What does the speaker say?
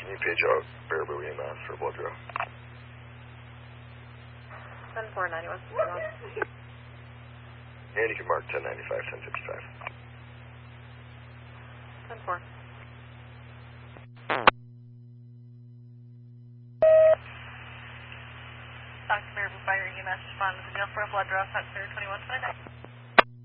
Can you page out Baraboo EMS for blood draw? 10-4, 91. And you can mark 1095, 1055. 10-4. Dr. Baraboo Fire EMS responded to jail for a blood draw, Fox 2129.